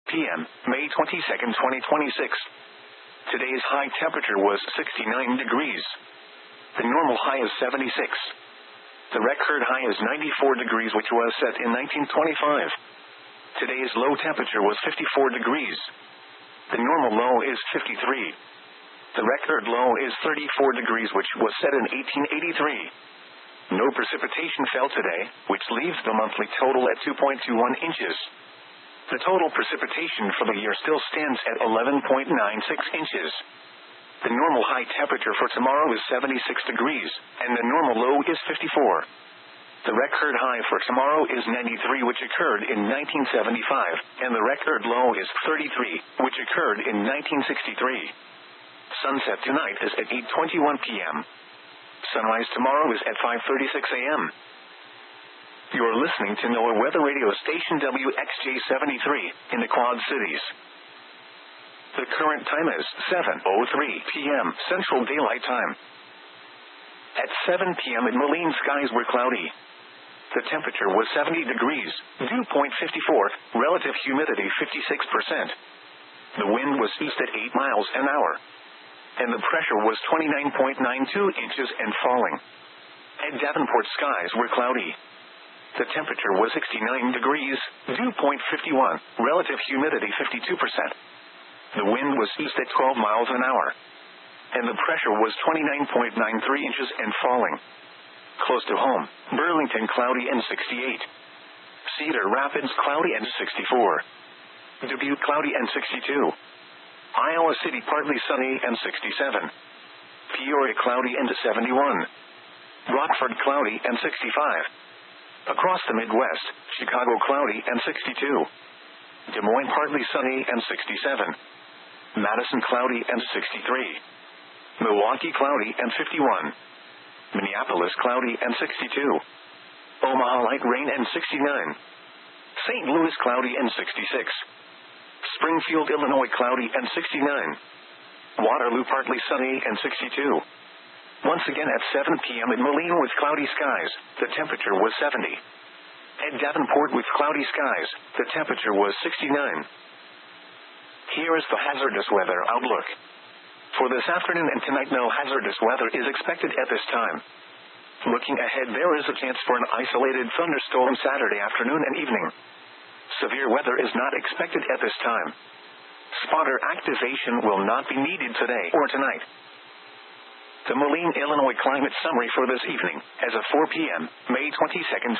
p.m., May 22nd, 2026. Today's high temperature was 69 degrees. The normal high is 76. The record high is 94 degrees, which was set in 1925. Today's low temperature was 54 degrees. The normal low is 53. The record low is 34 degrees, which was set in 1883. No precipitation fell today, which leaves the monthly total at 2.21 inches. The total precipitation for the year still stands at 11.96 inches. The normal high temperature for tomorrow is 76 degrees, and the normal low is 54. The record high for tomorrow is 93, which occurred in 1975, and the record low is 33, which occurred in 1963. Sunset tonight is at 8:21 p.m. Sunrise tomorrow is at 5:36 a.m. You're listening to NOAA Weather Radio Station WXJ-73 in the Quad Cities. The current time is 7:03 p.m. Central Daylight Time. At 7 p.m. in Moline, skies were cloudy. The temperature was 70 degrees, dew point 54, relative humidity 56%. The wind was east at 8 miles an hour. And the pressure was 29.92 inches and falling. At Davenport, skies were cloudy. The temperature was 69 degrees, dew point 51, relative humidity 52%. The wind was east at 12 miles an hour. And the pressure was 29.93 inches and falling. Close to home, Burlington cloudy and 68. Cedar Rapids cloudy and 64. Dubuque cloudy and 62. Iowa City partly sunny and 67. Peoria cloudy and 71. Rockford cloudy and 65. Across the Midwest, Chicago cloudy and 62. Des Moines partly sunny and 67. Madison cloudy and 63. Milwaukee cloudy and 51. Minneapolis cloudy and 62. Omaha light rain and 69. St. Louis cloudy and 66. Springfield, Illinois cloudy and 69. Waterloo partly sunny and 62. Once again at 7 p.m. in Moline with cloudy skies, the temperature was 70. At Davenport with cloudy skies, the temperature was 69. Here is the hazardous weather outlook. For this afternoon and tonight, no hazardous weather is expected at this time. Looking ahead, there is a chance for an isolated thunderstorm Saturday afternoon and evening. Severe weather is not expected at this time. Spotter activation will not be needed today or tonight. The Moline, Illinois climate summary for this evening, as of 4 p.m., May 22nd,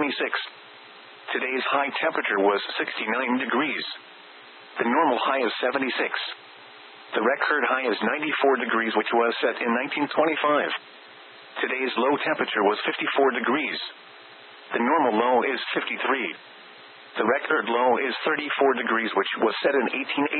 2026. Today's high temperature was 69 degrees. The normal high is 76. The record high is 94 degrees, which was set in 1925. Today's low temperature was 54 degrees. The normal low is 53. The record low is 34 degrees, which was set in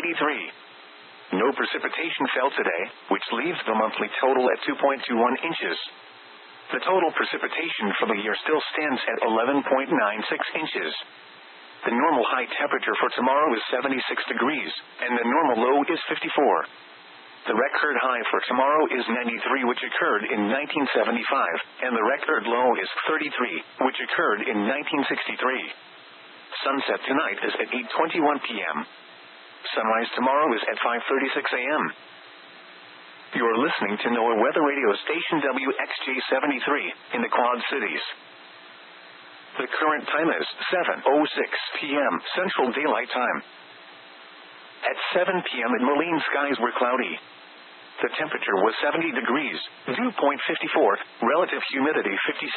1883. No precipitation fell today, which leaves the monthly total at 2.21 inches. The total precipitation for the year still stands at 11.96 inches. The normal high temperature for tomorrow is 76 degrees, and the normal low is 54. The record high for tomorrow is 93, which occurred in 1975, and the record low is 33, which occurred in 1963. Sunset tonight is at 8:21 p.m. Sunrise tomorrow is at 5:36 a.m. You're listening to NOAA Weather Radio Station WXJ-73 in the Quad Cities. The current time is 7:06 p.m. Central Daylight Time. At 7 p.m. in Moline, skies were cloudy. The temperature was 70 degrees, dew point 54, relative humidity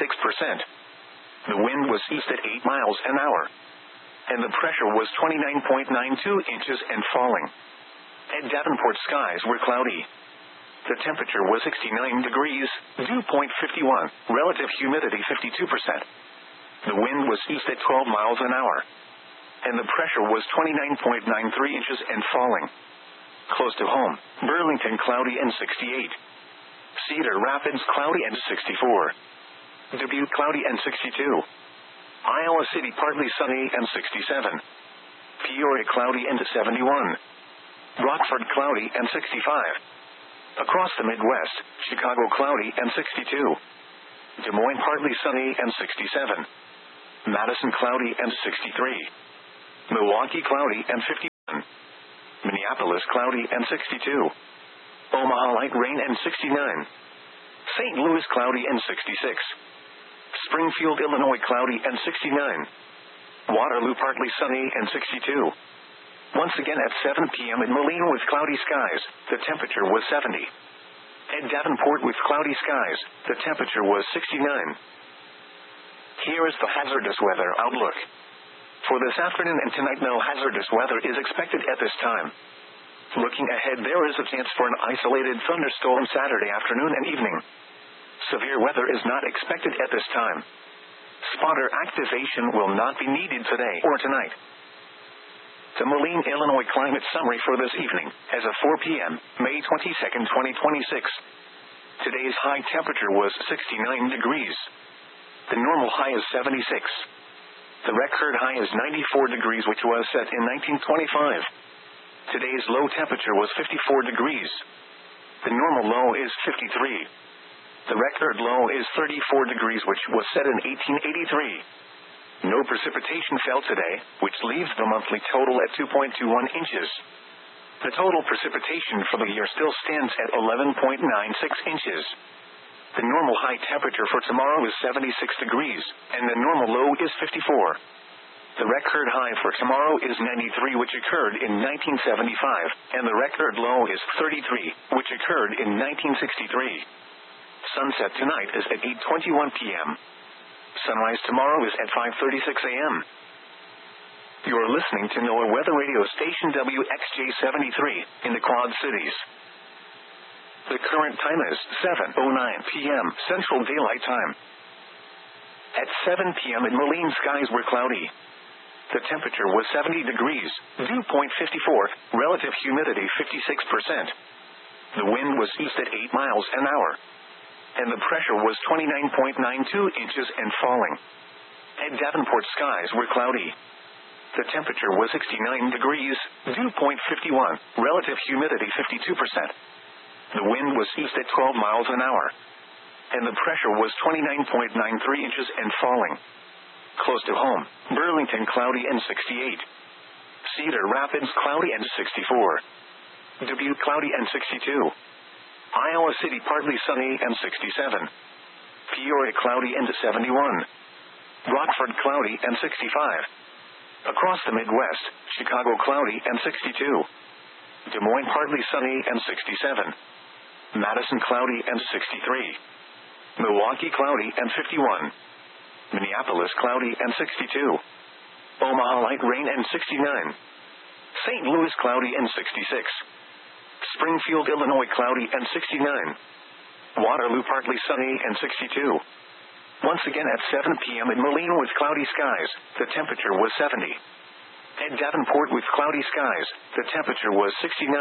56%. The wind was east at 8 miles an hour. And the pressure was 29.92 inches and falling. At Davenport, skies were cloudy. The temperature was 69 degrees, dew point 51, relative humidity 52%. The wind was east at 12 miles an hour. And the pressure was 29.93 inches and falling. Close to home, Burlington cloudy and 68. Cedar Rapids cloudy and 64. Dubuque cloudy and 62. Iowa City partly sunny and 67. Peoria cloudy and 71. Rockford cloudy and 65. Across the Midwest, Chicago cloudy and 62. Des Moines partly sunny and 67. Madison cloudy and 63. Milwaukee cloudy and 50. Minneapolis, cloudy and 62. Omaha, light rain and 69. St. Louis, cloudy and 66. Springfield, Illinois, cloudy and 69. Waterloo, partly sunny and 62. Once again at 7 p.m. in Moline with cloudy skies, the temperature was 70. At Davenport with cloudy skies, the temperature was 69. Here is the hazardous weather outlook. For this afternoon and tonight, no hazardous weather is expected at this time. Looking ahead, there is a chance for an isolated thunderstorm Saturday afternoon and evening. Severe weather is not expected at this time. Spotter activation will not be needed today or tonight. The Moline, Illinois climate summary for this evening, as of 4 p.m., May 22nd, 2026. Today's high temperature was 69 degrees. The normal high is 76. The record high is 94 degrees, which was set in 1925. Today's low temperature was 54 degrees. The normal low is 53. The record low is 34 degrees, which was set in 1883. No precipitation fell today, which leaves the monthly total at 2.21 inches. The total precipitation for the year still stands at 11.96 inches. The normal high temperature for tomorrow is 76 degrees, and the normal low is 54. The record high for tomorrow is 93, which occurred in 1975, and the record low is 33, which occurred in 1963. Sunset tonight is at 8:21 p.m. Sunrise tomorrow is at 5:36 a.m. You are listening to NOAA Weather Radio Station WXJ73 in the Quad Cities. The current time is 7:09 p.m. Central Daylight Time. At 7 p.m. in Moline, skies were cloudy. The temperature was 70 degrees, dew point 54, relative humidity 56%. The wind was east at 8 miles an hour. And the pressure was 29.92 inches and falling. At Davenport, skies were cloudy. The temperature was 69 degrees, dew point 51, relative humidity 52%. The wind was east at 12 miles an hour. And the pressure was 29.93 inches and falling. Close to home, Burlington, cloudy and 68. Cedar Rapids, cloudy and 64. Dubuque, cloudy and 62. Iowa City, partly sunny and 67. Peoria, cloudy and 71. Rockford, cloudy and 65. Across the Midwest, Chicago, cloudy and 62. Des Moines, partly sunny and 67. Madison, cloudy and 63. Milwaukee, cloudy and 51. Minneapolis, cloudy and 62. Omaha, light rain and 69. St. Louis, cloudy and 66. Springfield, Illinois, cloudy and 69. Waterloo, partly sunny and 62. Once again at 7 p.m. in Moline with cloudy skies, the temperature was 70. At Davenport with cloudy skies, the temperature was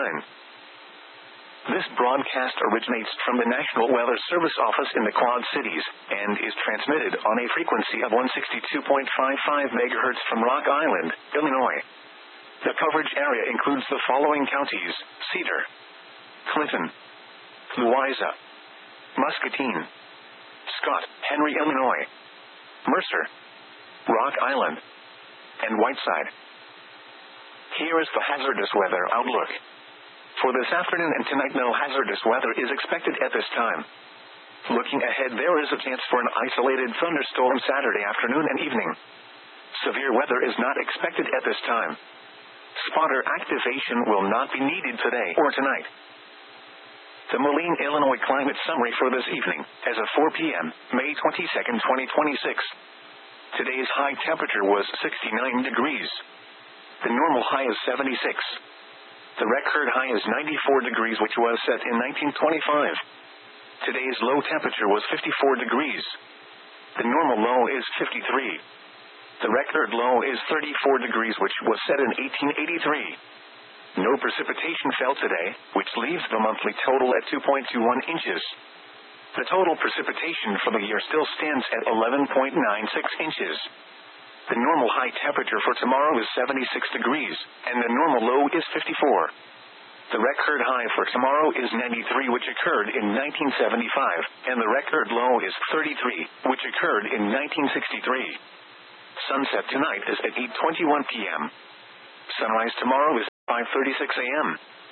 69. This broadcast originates from the National Weather Service office in the Quad Cities, and is transmitted on a frequency of 162.55 MHz from Rock Island, Illinois. The coverage area includes the following counties: Cedar, Clinton, Louisa, Muscatine, Scott, Henry, Illinois, Mercer, Rock Island, and Whiteside. Here is the hazardous weather outlook. For this afternoon and tonight, no hazardous weather is expected at this time. Looking ahead, there is a chance for an isolated thunderstorm Saturday afternoon and evening. Severe weather is not expected at this time. Spotter activation will not be needed today or tonight. The Moline, Illinois climate summary for this evening, as of 4 p.m., May 22nd, 2026. Today's high temperature was 69 degrees. The normal high is 76. The record high is 94 degrees, which was set in 1925. Today's low temperature was 54 degrees. The normal low is 53. The record low is 34 degrees, which was set in 1883. No precipitation fell today, which leaves the monthly total at 2.21 inches. The total precipitation for the year still stands at 11.96 inches. The normal high temperature for tomorrow is 76 degrees, and the normal low is 54. The record high for tomorrow is 93, which occurred in 1975, and the record low is 33, which occurred in 1963. Sunset tonight is at 8:21 p.m. Sunrise tomorrow is 5:36 a.m.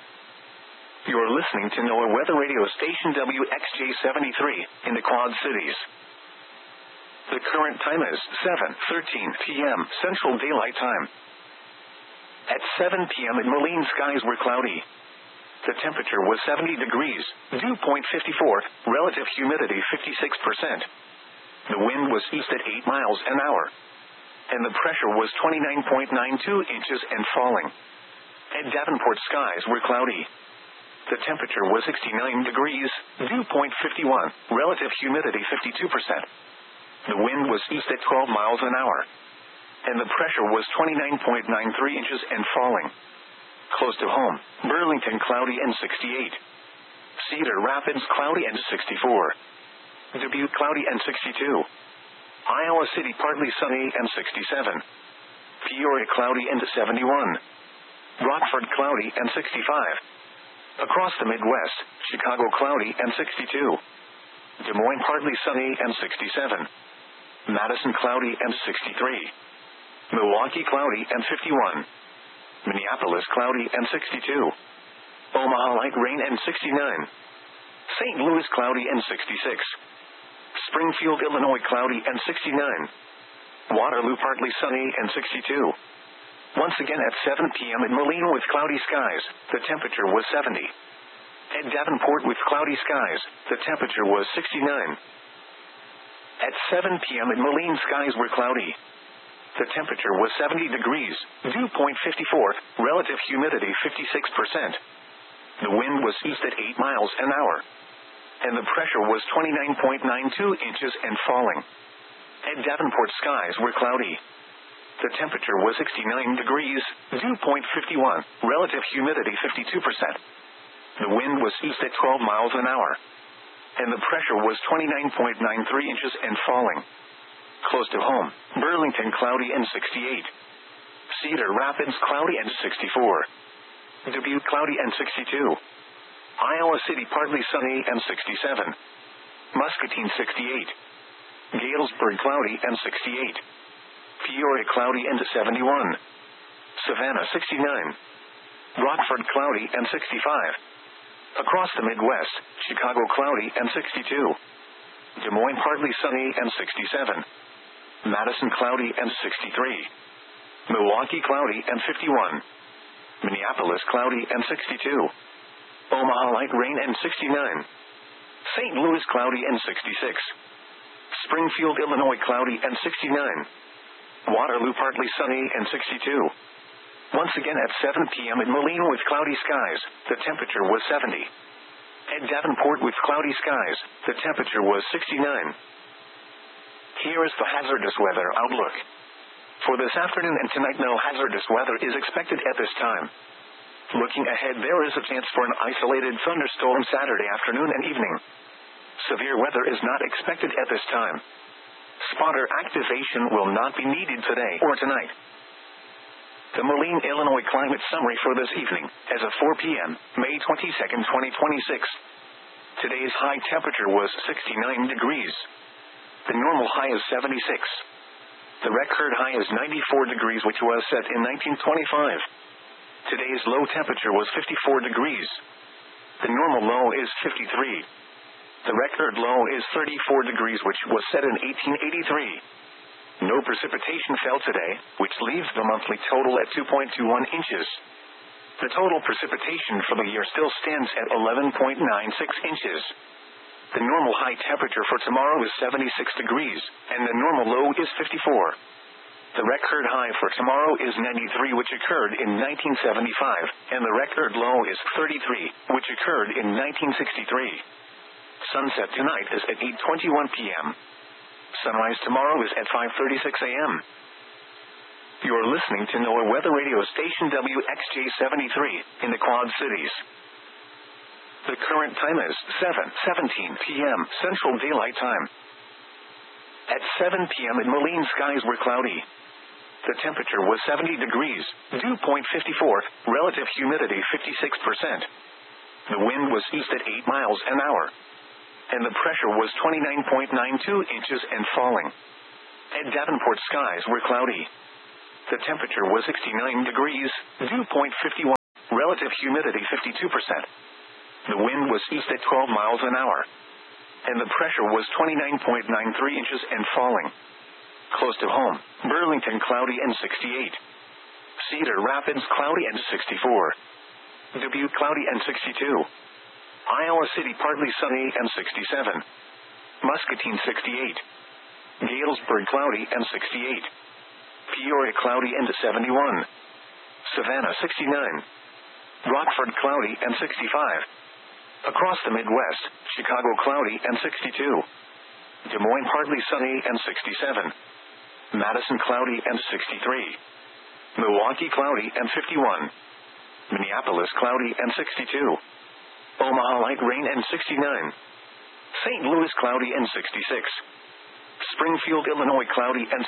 You're listening to NOAA Weather Radio Station WXJ73 in the Quad Cities. The current time is 7:13 p.m. Central Daylight Time. At 7 p.m. in Moline, skies were cloudy. The temperature was 70 degrees, dew point 54, relative humidity 56%. The wind was east at 8 miles an hour. And the pressure was 29.92 inches and falling. At Davenport, skies were cloudy. The temperature was 69 degrees, dew point 51, relative humidity 52%. The wind was east at 12 miles an hour. And the pressure was 29.93 inches and falling. Close to home, Burlington cloudy and 68. Cedar Rapids cloudy and 64. Dubuque cloudy and 62. Iowa City partly sunny and 67. Peoria cloudy and 71. Rockford cloudy and 65. Across the Midwest, Chicago cloudy and 62. Des Moines partly sunny and 67. Madison cloudy and 63. Milwaukee cloudy and 51. Minneapolis cloudy and 62. Omaha light rain and 69. St. Louis cloudy and 66. Springfield, Illinois cloudy and 69. Waterloo partly sunny and 62. Once again at 7 p.m. in Moline with cloudy skies, the temperature was 70. At Davenport with cloudy skies, the temperature was 69. At 7 p.m. in Moline, skies were cloudy. The temperature was 70 degrees, dew point 54, relative humidity 56%. The wind was east at 8 miles an hour. And the pressure was 29.92 inches and falling. At Davenport, skies were cloudy. The temperature was 69 degrees, dew point 51, relative humidity 52%. The wind was east at 12 miles an hour. And the pressure was 29.93 inches and falling. Close to home, Burlington cloudy and 68. Cedar Rapids cloudy and 64. Dubuque cloudy and 62. Iowa City partly sunny and 67. Muscatine 68. Galesburg cloudy and 68. Peoria cloudy and 71. Savannah 69. Rockford cloudy and 65. Across the Midwest, Chicago cloudy and 62. Des Moines partly sunny and 67. Madison cloudy and 63. Milwaukee cloudy and 51. Minneapolis cloudy and 62. Omaha light rain and 69. St. Louis cloudy and 66. Springfield, Illinois cloudy and 69. Waterloo partly sunny and 62. Once again at 7 p.m. in Moline with cloudy skies, the temperature was 70. At Davenport with cloudy skies, the temperature was 69. Here is the hazardous weather outlook. For this afternoon and tonight, no hazardous weather is expected at this time. Looking ahead, there is a chance for an isolated thunderstorm Saturday afternoon and evening. Severe weather is not expected at this time. Spotter activation will not be needed today or tonight. The Moline, Illinois climate summary for this evening, as of 4 p.m., May 22nd, 2026. Today's high temperature was 69 degrees. The normal high is 76. The record high is 94 degrees, which was set in 1925. Today's low temperature was 54 degrees. The normal low is 53. The record low is 34 degrees, which was set in 1883. No precipitation fell today, which leaves the monthly total at 2.21 inches. The total precipitation for the year still stands at 11.96 inches. The normal high temperature for tomorrow is 76 degrees, and the normal low is 54. The record high for tomorrow is 93, which occurred in 1975, and the record low is 33, which occurred in 1963. Sunset tonight is at 8:21 p.m. Sunrise tomorrow is at 5:36 a.m. You're listening to NOAA Weather Radio Station WXJ73 in the Quad Cities. The current time is 7:17 p.m. Central Daylight Time. At 7 p.m. in Moline, skies were cloudy. The temperature was 70 degrees, dew point 54, relative humidity 56%. The wind was east at 8 miles an hour. And the pressure was 29.92 inches and falling. At Davenport, skies were cloudy. The temperature was 69 degrees, dew point 51. relative humidity 52%. The wind was east at 12 miles an hour, and the pressure was 29.93 inches and falling. Close to home, Burlington cloudy and 68. Cedar Rapids cloudy and 64. Dubuque cloudy and 62. Iowa City partly sunny and 67. Muscatine 68. Galesburg cloudy and 68. Peoria cloudy and 71. Savannah 69. Rockford cloudy and 65. Across the Midwest, Chicago cloudy and 62. Des Moines partly sunny and 67. Madison cloudy and 63. Milwaukee cloudy and 51. Minneapolis cloudy and 62. Omaha light rain and 69. St. Louis cloudy and 66. Springfield, Illinois cloudy and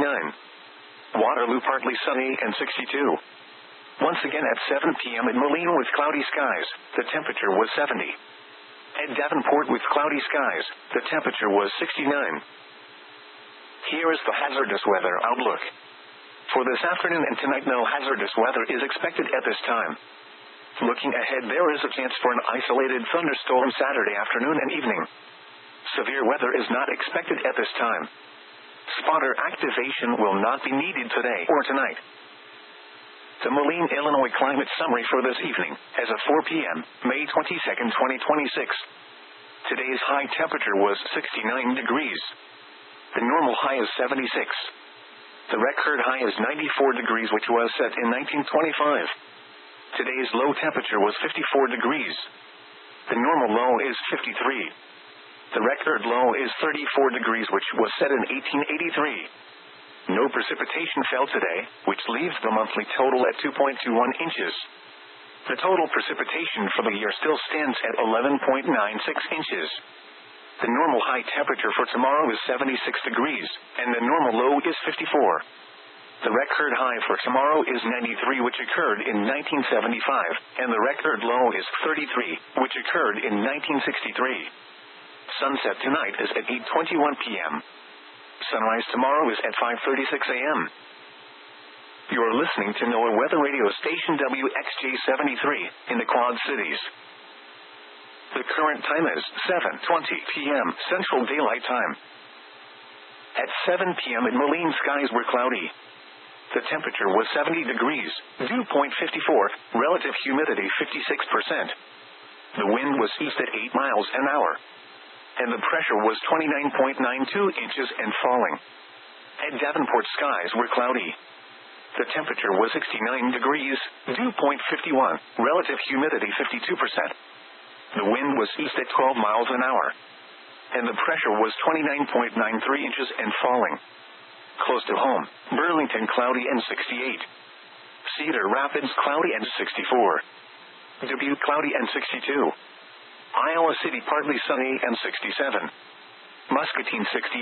69. Waterloo partly sunny and 62. Once again at 7 p.m. in Moline with cloudy skies, the temperature was 70. At Davenport with cloudy skies, the temperature was 69. Here is the hazardous weather outlook. For this afternoon and tonight, no hazardous weather is expected at this time. Looking ahead, there is a chance for an isolated thunderstorm Saturday afternoon and evening. Severe weather is not expected at this time. Spotter activation will not be needed today or tonight. The Moline, Illinois climate summary for this evening, as of 4 p.m., May 22nd, 2026. Today's high temperature was 69 degrees. The normal high is 76. The record high is 94 degrees, which was set in 1925. Today's low temperature was 54 degrees. The normal low is 53. The record low is 34 degrees, which was set in 1883. No precipitation fell today, which leaves the monthly total at 2.21 inches. The total precipitation for the year still stands at 11.96 inches. The normal high temperature for tomorrow is 76 degrees, and the normal low is 54. The record high for tomorrow is 93, which occurred in 1975, and the record low is 33, which occurred in 1963. Sunset tonight is at 8:21 p.m. Sunrise tomorrow is at 5:36 a.m. You are listening to NOAA Weather Radio Station WXJ-73 in the Quad Cities. The current time is 7:20 p.m. Central Daylight Time. At 7 p.m. in Moline, skies were cloudy. The temperature was 70 degrees, dew point 54, relative humidity 56%. The wind was east at 8 miles an hour, and the pressure was 29.92 inches and falling. At Davenport, skies were cloudy. The temperature was 69 degrees, dew point 51, relative humidity 52%. The wind was east at 12 miles an hour, and the pressure was 29.93 inches and falling. Close to home, Burlington cloudy and 68. Cedar Rapids cloudy and 64. Dubuque cloudy and 62. Iowa City partly sunny and 67. Muscatine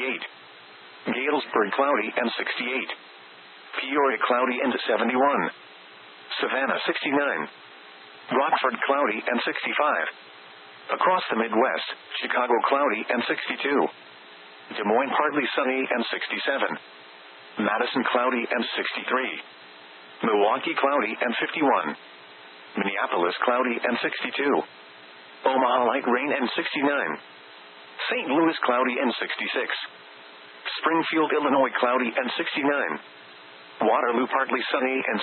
68. Galesburg cloudy and 68. Peoria cloudy and 71. Savannah 69. Rockford cloudy and 65. Across the Midwest, Chicago cloudy and 62. Des Moines partly sunny and 67. Madison cloudy and 63. Milwaukee cloudy and 51. Minneapolis cloudy and 62. Omaha light rain and 69. St. Louis cloudy and 66. Springfield, Illinois cloudy and 69. Waterloo partly sunny and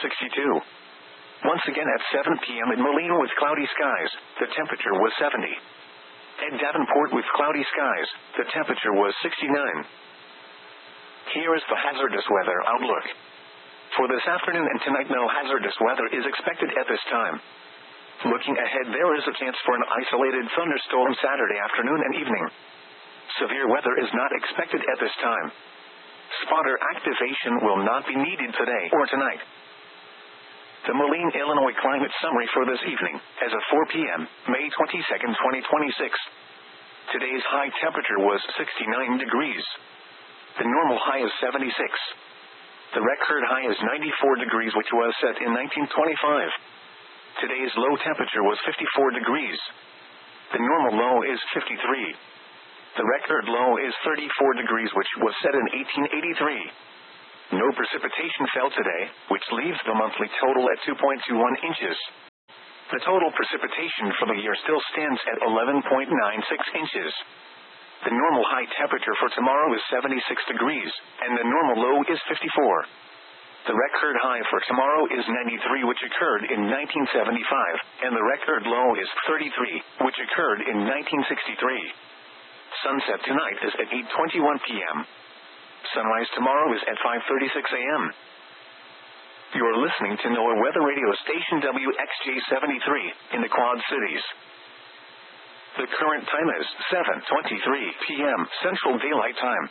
62. Once again at 7 p.m. in Moline with cloudy skies, the temperature was 70. At Davenport with cloudy skies, the temperature was 69. Here is the hazardous weather outlook. For this afternoon and tonight, no hazardous weather is expected at this time. Looking ahead, there is a chance for an isolated thunderstorm Saturday afternoon and evening. Severe weather is not expected at this time. Spotter activation will not be needed today or tonight. The Moline, Illinois climate summary for this evening, as of 4 p.m., May 22nd, 2026. Today's high temperature was 69 degrees. The normal high is 76. The record high is 94 degrees, which was set in 1925. Today's low temperature was 54 degrees. The normal low is 53. The record low is 34 degrees, which was set in 1883. No precipitation fell today, which leaves the monthly total at 2.21 inches. The total precipitation for the year still stands at 11.96 inches. The normal high temperature for tomorrow is 76 degrees, and the normal low is 54. The record high for tomorrow is 93, which occurred in 1975, and the record low is 33, which occurred in 1963. Sunset tonight is at 8:21 p.m. Sunrise tomorrow is at 5:36 a.m. You're listening to NOAA Weather Radio Station WXJ73 in the Quad Cities. The current time is 7:23 p.m. Central Daylight Time.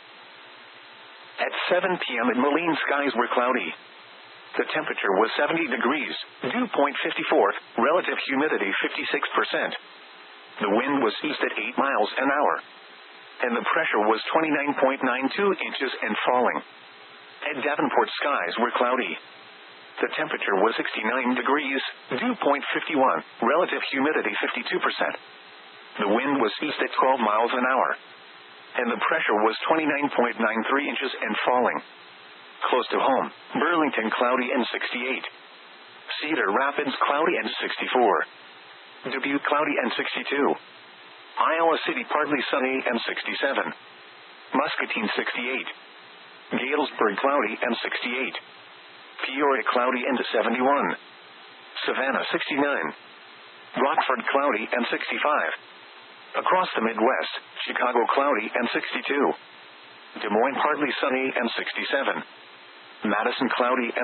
At 7 p.m. in Moline, skies were cloudy. The temperature was 70 degrees, dew point 54, relative humidity 56%. The wind was east at 8 miles an hour. And the pressure was 29.92 inches and falling. At Davenport, skies were cloudy. The temperature was 69 degrees, dew point 51, relative humidity 52%. The wind was east at 12 miles an hour. And the pressure was 29.93 inches and falling. Close to home, Burlington cloudy and 68. Cedar Rapids cloudy and 64. Dubuque cloudy and 62. Iowa City partly sunny and 67. Muscatine 68. Galesburg cloudy and 68. Peoria cloudy and 71. Savannah 69. Rockford cloudy and 65. Across the Midwest, Chicago cloudy and 62. Des Moines partly sunny and 67. Madison cloudy and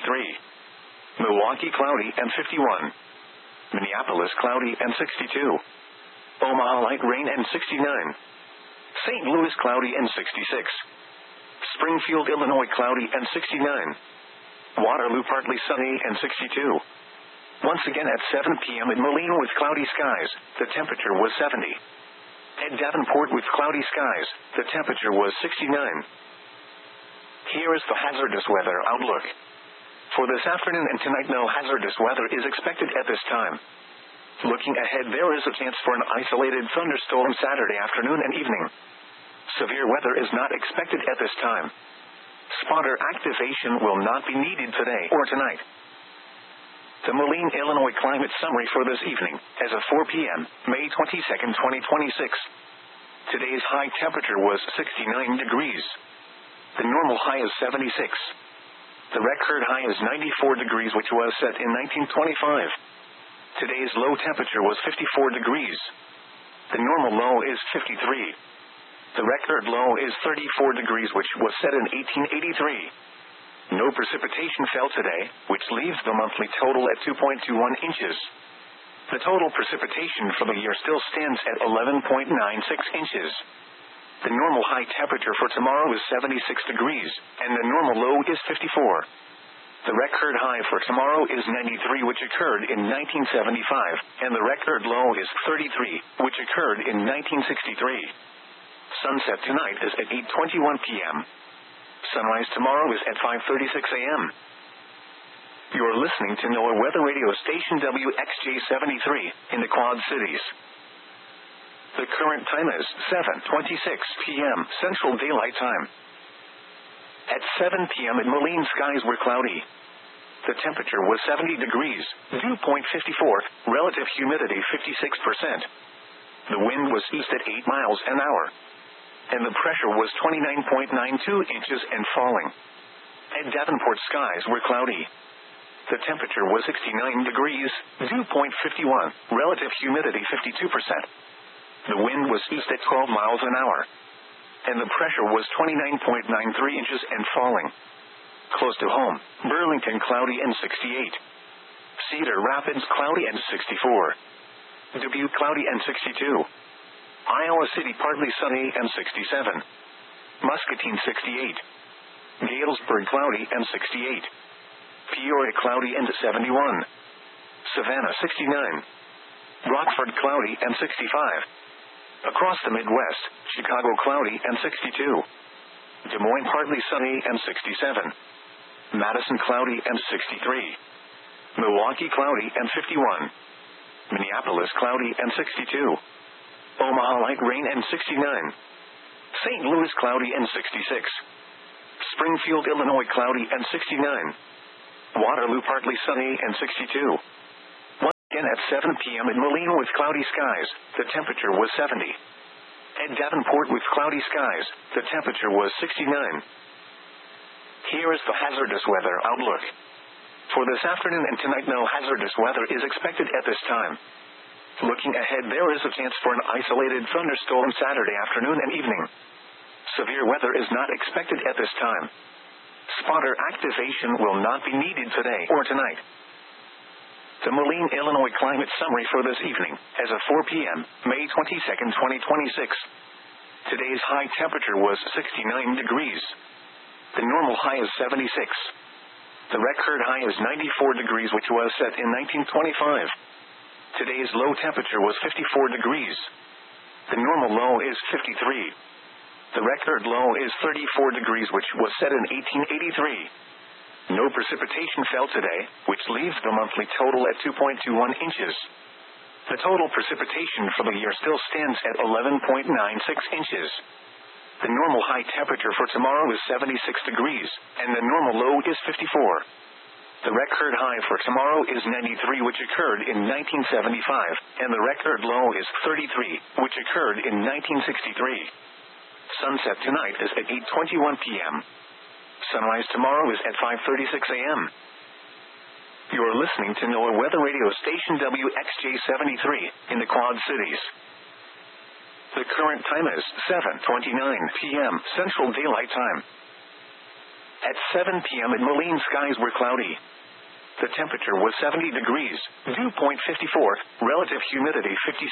63. Milwaukee cloudy and 51. Minneapolis cloudy and 62. Omaha light rain and 69. St. Louis cloudy and 66. Springfield, Illinois cloudy and 69. Waterloo partly sunny and 62. Once again at 7 p.m. in Moline with cloudy skies, the temperature was 70. At Davenport with cloudy skies, the temperature was 69. Here is the hazardous weather outlook. For this afternoon and tonight, no hazardous weather is expected at this time. Looking ahead, there is a chance for an isolated thunderstorm Saturday afternoon and evening. Severe weather is not expected at this time. Spotter activation will not be needed today or tonight. The Moline, Illinois climate summary for this evening, as of 4 p.m., May 22nd, 2026. Today's high temperature was 69 degrees. The normal high is 76. The record high is 94 degrees, which was set in 1925. Today's low temperature was 54 degrees. The normal low is 53. The record low is 34 degrees, which was set in 1883. No precipitation fell today, which leaves the monthly total at 2.21 inches. The total precipitation for the year still stands at 11.96 inches. The normal high temperature for tomorrow is 76 degrees, and the normal low is 54. The record high for tomorrow is 93, which occurred in 1975, and the record low is 33, which occurred in 1963. Sunset tonight is at 8:21 p.m. Sunrise tomorrow is at 5:36 a.m. You're listening to NOAA Weather Radio Station WXJ73 in the Quad Cities. The current time is 7:26 p.m. Central Daylight Time. At 7 p.m. in Moline, skies were cloudy. The temperature was 70 degrees, dew point 54, relative humidity 56%. The wind was east at 8 miles an hour. And the pressure was 29.92 inches and falling. At Davenport, skies were cloudy. The temperature was 69 degrees, dew point 51, relative humidity 52%. The wind was east at 12 miles an hour. And the pressure was 29.93 inches and falling. Close to home, Burlington cloudy and 68. Cedar Rapids cloudy and 64. Dubuque cloudy and 62. Iowa City partly sunny and 67. Muscatine 68. Galesburg cloudy and 68. Peoria cloudy and 71. Savannah 69. Rockford cloudy and 65. Across the Midwest, Chicago cloudy and 62. Des Moines partly sunny and 67. Madison cloudy and 63. Milwaukee cloudy and 51. Minneapolis cloudy and 62. Omaha light rain and 69. St. Louis cloudy and 66. Springfield, Illinois cloudy and 69. Waterloo partly sunny and 62. Once again again at 7 p.m. in Moline with cloudy skies. The temperature was 70. At Davenport with cloudy skies, the temperature was 69. Here is the hazardous weather outlook. For this afternoon and tonight, no hazardous weather is expected at this time. Looking ahead, there is a chance for an isolated thunderstorm Saturday afternoon and evening. Severe weather is not expected at this time. Spotter activation will not be needed today or tonight. The Moline, Illinois climate summary for this evening, as of 4 p.m., May 22nd, 2026. Today's high temperature was 69 degrees. The normal high is 76. The record high is 94 degrees, which was set in 1925. Today's low temperature was 54 degrees. The normal low is 53. The record low is 34 degrees, which was set in 1883. No precipitation fell today, which leaves the monthly total at 2.21 inches. The total precipitation for the year still stands at 11.96 inches. The normal high temperature for tomorrow is 76 degrees, and the normal low is 54. The record high for tomorrow is 93, which occurred in 1975, and the record low is 33, which occurred in 1963. Sunset tonight is at 8:21 p.m. Sunrise tomorrow is at 5:36 a.m. You are listening to NOAA Weather Radio Station WXJ73 in the Quad Cities. The current time is 7:29 p.m. Central Daylight Time. At 7 p.m. in Moline, skies were cloudy. The temperature was 70 degrees, dew point 54, relative humidity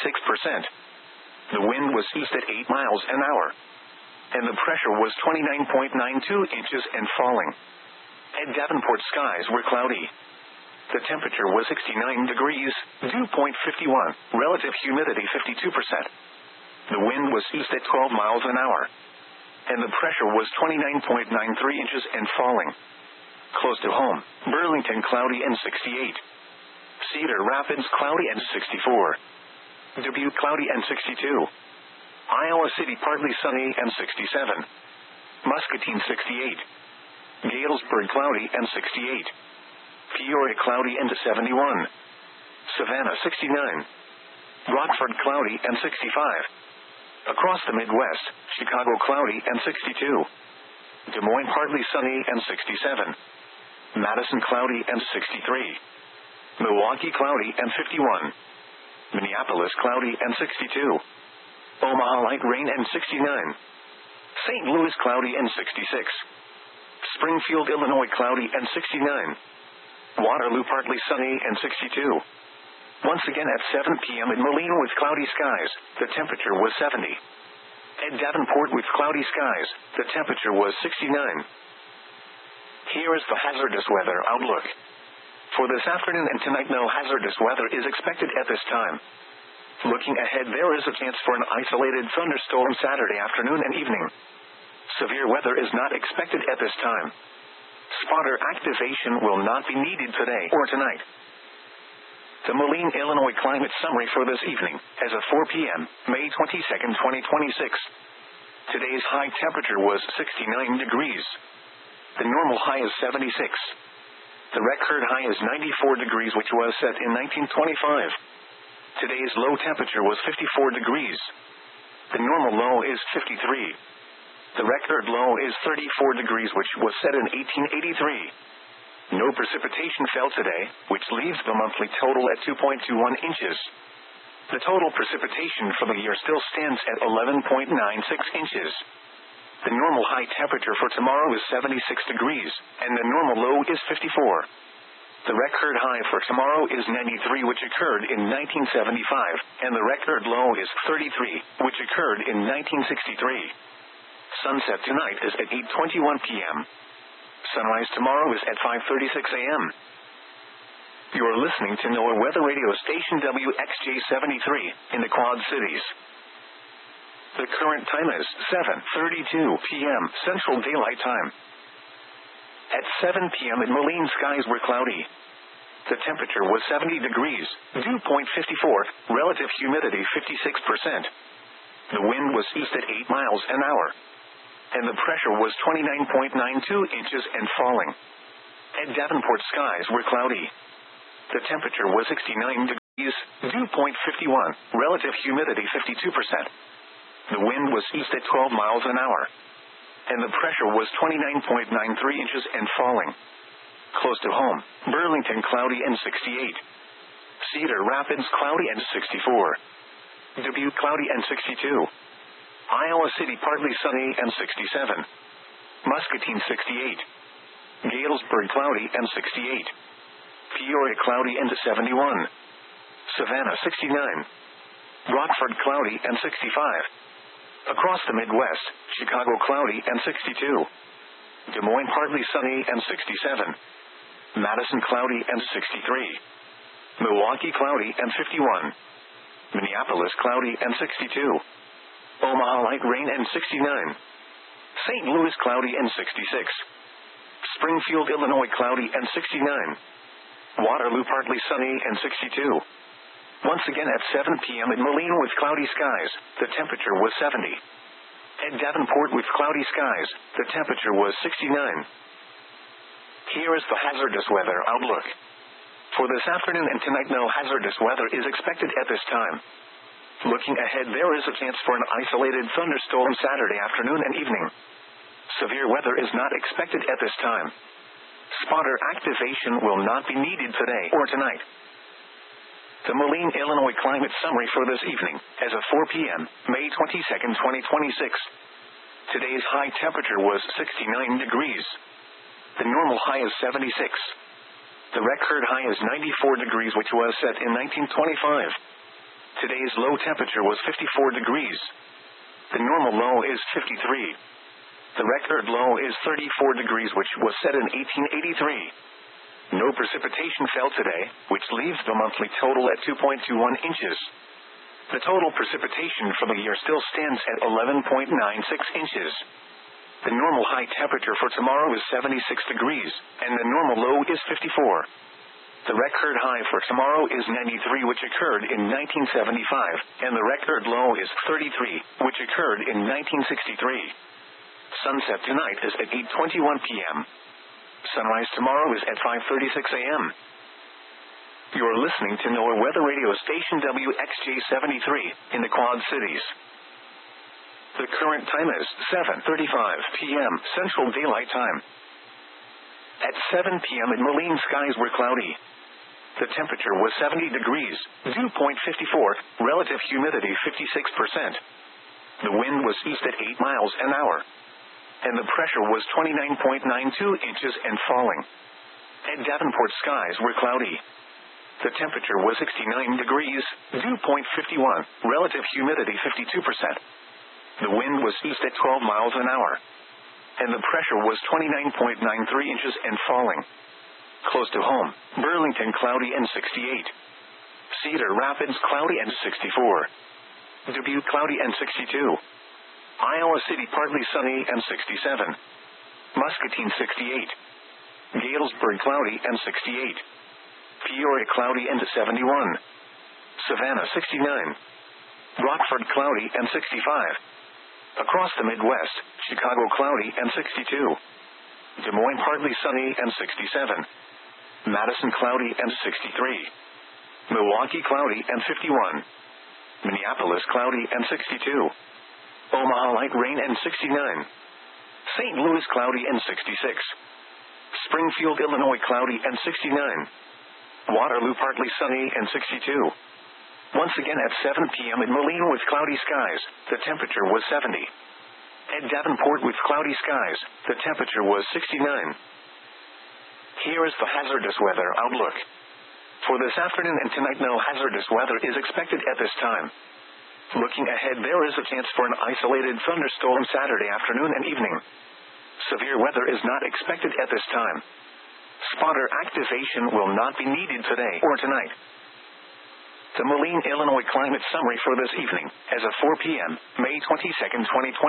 56%. The wind was east at 8 miles an hour. And the pressure was 29.92 inches and falling. At Davenport, skies were cloudy. The temperature was 69 degrees, dew point 51, relative humidity 52%. The wind was east at 12 miles an hour. And the pressure was 29.93 inches and falling. Close to home, Burlington cloudy and 68. Cedar Rapids cloudy and 64. Dubuque cloudy and 62. Iowa City partly sunny and 67. Muscatine 68. Galesburg cloudy and 68. Peoria cloudy and 71. Savannah 69. Rockford cloudy and 65. Across the Midwest, Chicago cloudy and 62. Des Moines partly sunny and 67. Madison cloudy and 63. Milwaukee cloudy and 51. Minneapolis cloudy and 62. Omaha light rain and 69. St. Louis cloudy and 66. Springfield, Illinois cloudy and 69. Waterloo partly sunny and 62. Once again at 7 p.m. in Moline with cloudy skies, the temperature was 70. At Davenport with cloudy skies, the temperature was 69. Here is the hazardous weather outlook. For this afternoon and tonight, no hazardous weather is expected at this time. Looking ahead, there is a chance for an isolated thunderstorm Saturday afternoon and evening. Severe weather is not expected at this time. Spotter activation will not be needed today or tonight. The Moline, Illinois climate summary for this evening, as of 4 p.m., May 22nd, 2026. Today's high temperature was 69 degrees. The normal high is 76. The record high is 94 degrees, which was set in 1925. Today's low temperature was 54 degrees. The normal low is 53. The record low is 34 degrees, which was set in 1883. No precipitation fell today, which leaves the monthly total at 2.21 inches. The total precipitation for the year still stands at 11.96 inches. The normal high temperature for tomorrow is 76 degrees, and the normal low is 54. The record high for tomorrow is 93, which occurred in 1975, and the record low is 33, which occurred in 1963. Sunset tonight is at 8:21 p.m. Sunrise tomorrow is at 5:36 a.m. You are listening to NOAA Weather Radio Station WXJ73 in the Quad Cities. The current time is 7:32 p.m. Central Daylight Time. At 7 p.m. in Moline, skies were cloudy. The temperature was 70 degrees, dew point 54, relative humidity 56%. The wind was east at 8 miles an hour. And the pressure was 29.92 inches and falling. At Davenport, skies were cloudy. The temperature was 69 degrees. Dew point 51, relative humidity 52%. The wind was east at 12 miles an hour. And the pressure was 29.93 inches and falling. Close to home, Burlington cloudy and 68. Cedar Rapids cloudy and 64. Dubuque cloudy and 62. Iowa City partly sunny and 67. Muscatine 68. Galesburg cloudy and 68. Peoria cloudy and 71. Savannah 69. Rockford cloudy and 65. Across the Midwest, Chicago cloudy and 62. Des Moines partly sunny and 67. Madison cloudy and 63. Milwaukee cloudy and 51. Minneapolis cloudy and 62. Omaha light rain and 69. St. Louis cloudy and 66. Springfield, Illinois cloudy and 69. Waterloo partly sunny and 62. Once again at 7 p.m. at Moline with cloudy skies, the temperature was 70. At Davenport with cloudy skies, the temperature was 69. Here is the hazardous weather outlook. For this afternoon and tonight, no hazardous weather is expected at this time. Looking ahead, there is a chance for an isolated thunderstorm Saturday afternoon and evening. Severe weather is not expected at this time. Spotter activation will not be needed today or tonight. The Moline, Illinois climate summary for this evening, as of 4 p.m., May 22nd, 2026. Today's high temperature was 69 degrees. The normal high is 76. The record high is 94 degrees, which was set in 1925. Today's low temperature was 54 degrees. The normal low is 53. The record low is 34 degrees, which was set in 1883. No precipitation fell today, which leaves the monthly total at 2.21 inches. The total precipitation for the year still stands at 11.96 inches. The normal high temperature for tomorrow is 76 degrees, and the normal low is 54. The record high for tomorrow is 93, which occurred in 1975, and the record low is 33, which occurred in 1963. Sunset tonight is at 8:21 p.m. Sunrise tomorrow is at 5:36 a.m. You are listening to NOAA Weather Radio Station WXJ-73 in the Quad Cities. The current time is 7:35 p.m. Central Daylight Time. At 7 p.m. at Moline, skies were cloudy. The temperature was 70 degrees, dew point 54, relative humidity 56%. The wind was east at 8 miles an hour. And the pressure was 29.92 inches and falling. At Davenport, skies were cloudy. The temperature was 69 degrees, dew point 51, relative humidity 52%. The wind was east at 12 miles an hour. And the pressure was 29.93 inches and falling. Close to home, Burlington cloudy and 68. Cedar Rapids cloudy and 64. Dubuque cloudy and 62. Iowa City partly sunny and 67. Muscatine 68. Galesburg cloudy and 68. Peoria cloudy and 71. Savannah 69. Rockford cloudy and 65. Across the Midwest, Chicago cloudy and 62. Des Moines partly sunny and 67. Madison cloudy and 63. Milwaukee cloudy and 51. Minneapolis cloudy and 62. Omaha light rain and 69. St. Louis cloudy and 66. Springfield, Illinois cloudy and 69. Waterloo partly sunny and 62. Once again at 7 p.m. at Moline with cloudy skies, the temperature was 70. At Davenport with cloudy skies, the temperature was 69. Here is the hazardous weather outlook. For this afternoon and tonight, no hazardous weather is expected at this time. Looking ahead, there is a chance for an isolated thunderstorm Saturday afternoon and evening. Severe weather is not expected at this time. Spotter activation will not be needed today or tonight. The Moline, Illinois climate summary for this evening, as of 4 p.m., May 22nd,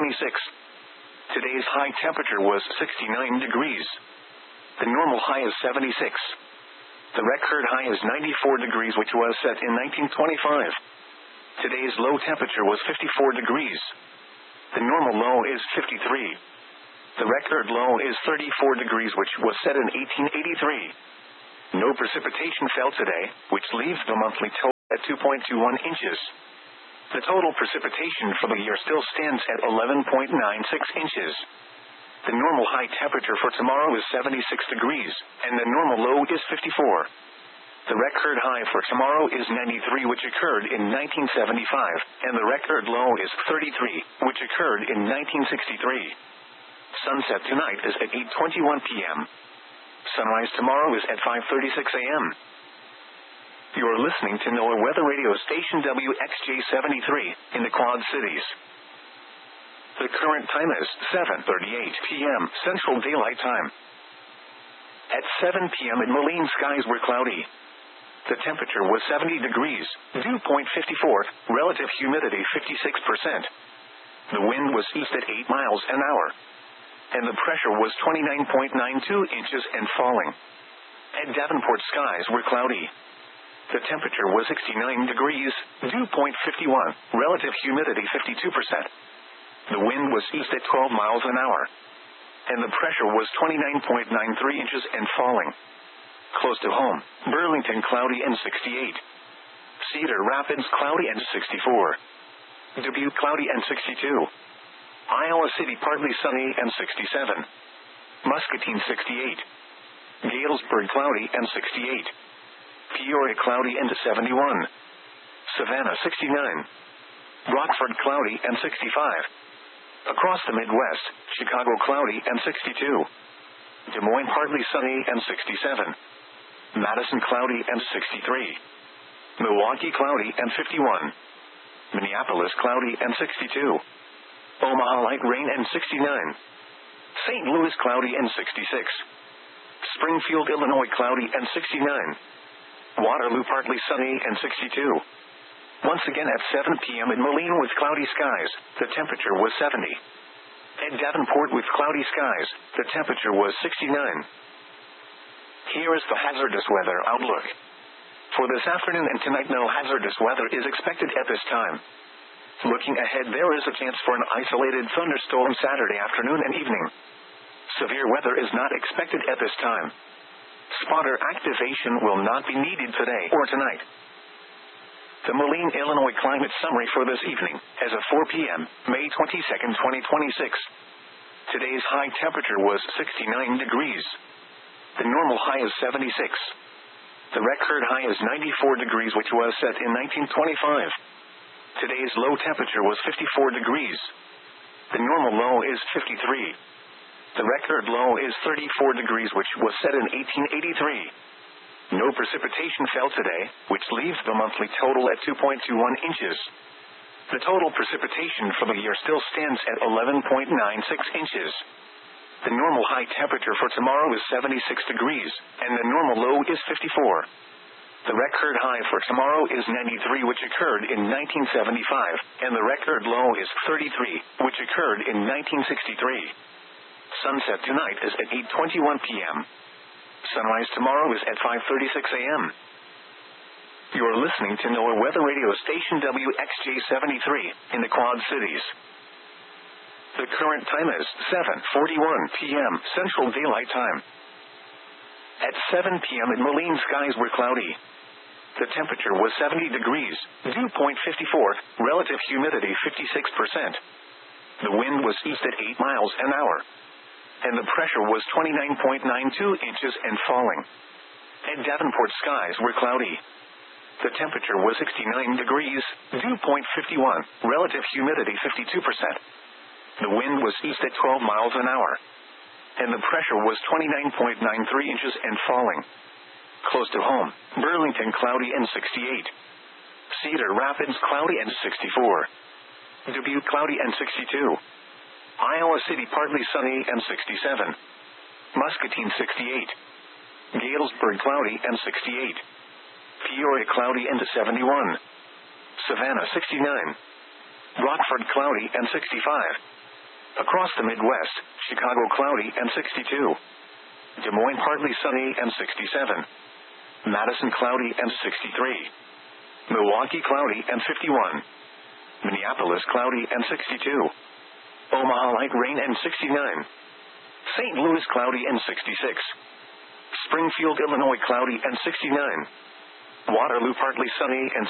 2026. Today's high temperature was 69 degrees. The normal high is 76. The record high is 94 degrees, which was set in 1925. Today's low temperature was 54 degrees. The normal low is 53. The record low is 34 degrees, which was set in 1883. No precipitation fell today, which leaves the monthly total at 2.21 inches. The total precipitation for the year still stands at 11.96 inches. The normal high temperature for tomorrow is 76 degrees, and the normal low is 54. The record high for tomorrow is 93, which occurred in 1975, and the record low is 33, which occurred in 1963. Sunset tonight is at 8:21 p.m. Sunrise tomorrow is at 5:36 a.m. You are listening to NOAA Weather Radio Station WXJ-73 in the Quad Cities. The current time is 7:38 p.m. Central Daylight Time. At 7 p.m. in Moline, skies were cloudy. The temperature was 70 degrees, dew point 54, relative humidity 56%. The wind was east at 8 miles an hour, and the pressure was 29.92 inches and falling. At Davenport, skies were cloudy. The temperature was 69 degrees, dew point 51, relative humidity 52%. The wind was east at 12 miles an hour, and the pressure was 29.93 inches and falling. Close to home, Burlington cloudy and 68. Cedar Rapids cloudy and 64. Dubuque cloudy and 62. Iowa City partly sunny and 67. Muscatine 68. Galesburg cloudy and 68. Peoria cloudy and 71. Savannah 69. Rockford cloudy and 65. Across the Midwest, Chicago cloudy and 62. Des Moines partly sunny and 67. Madison cloudy and 63. Milwaukee cloudy and 51. Minneapolis cloudy and 62. Omaha light rain and 69. St. Louis cloudy and 66. Springfield, Illinois cloudy and 69. Waterloo partly sunny and 62. Once again at 7 p.m. in Moline with cloudy skies, the temperature was 70. At Davenport with cloudy skies, the temperature was 69. Here is the hazardous weather outlook. For this afternoon and tonight, no hazardous weather is expected at this time. Looking ahead, there is a chance for an isolated thunderstorm Saturday afternoon and evening. Severe weather is not expected at this time. Spotter activation will not be needed today or tonight. The Moline, Illinois climate summary for this evening, as of 4 p.m., May 22nd, 2026. Today's high temperature was 69 degrees. The normal high is 76. The record high is 94 degrees, which was set in 1925. Today's low temperature was 54 degrees. The normal low is 53. The record low is 34 degrees, which was set in 1883. No precipitation fell today, which leaves the monthly total at 2.21 inches. The total precipitation for the year still stands at 11.96 inches. The normal high temperature for tomorrow is 76 degrees, and the normal low is 54. The record high for tomorrow is 93, which occurred in 1975, and the record low is 33, which occurred in 1963. Sunset tonight is at 8:21 p.m. Sunrise tomorrow is at 5:36 a.m. You are listening to NOAA Weather Radio Station WXJ-73 in the Quad Cities. The current time is 7:41 p.m. Central Daylight Time. At 7 p.m. in Moline, skies were cloudy. The temperature was 70 degrees, dew point 54, relative humidity 56%. The wind was east at 8 miles an hour, and the pressure was 29.92 inches and falling. At Davenport, skies were cloudy. The temperature was 69 degrees, dew point 51, relative humidity 52%. The wind was east at 12 miles an hour, and the pressure was 29.93 inches and falling. Close to home, Burlington cloudy and 68. Cedar Rapids cloudy and 64. Dubuque cloudy and 62. Iowa City partly sunny and 67. Muscatine 68. Galesburg cloudy and 68. Peoria cloudy and 71. Savannah 69. Rockford cloudy and 65. Across the Midwest, Chicago cloudy and 62. Des Moines partly sunny and 67. Madison cloudy and 63. Milwaukee cloudy and 51. Minneapolis cloudy and 62. Omaha light rain and 69. St. Louis cloudy and 66. Springfield, Illinois cloudy and 69. Waterloo partly sunny and